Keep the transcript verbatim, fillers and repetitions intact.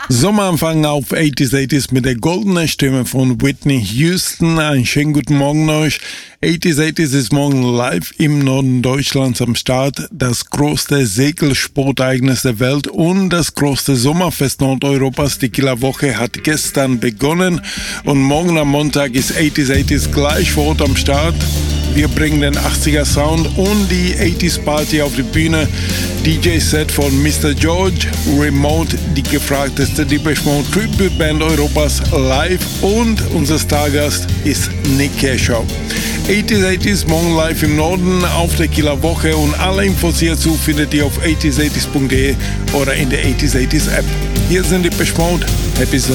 Sommeranfang auf achtziger achtzig mit der goldenen Stimme von Whitney Houston. Einen schönen guten Morgen euch. achtziger achtzig ist morgen live im Norden Deutschlands am Start. Das größte Segelsportereignis der Welt und das größte Sommerfest Nordeuropas. Die Kieler Woche hat gestern begonnen und morgen am Montag ist achtziger achtzig gleich vor Ort am Start. Wir bringen den achtziger Sound und die achtziger Party auf die Bühne. D J-Set von Mister George, Remote, die gefragteste Depeche Mode Tribute Band Europas live und unser Stargast ist Nick Kershaw. achtziger achtzig ist morgen live im Norden auf der Kieler Woche und alle Infos hierzu findet ihr auf achtziger achtzig punkt de oder in der achtziger achtzig App. Hier sind die Depeche Mode. Happy Sonntag.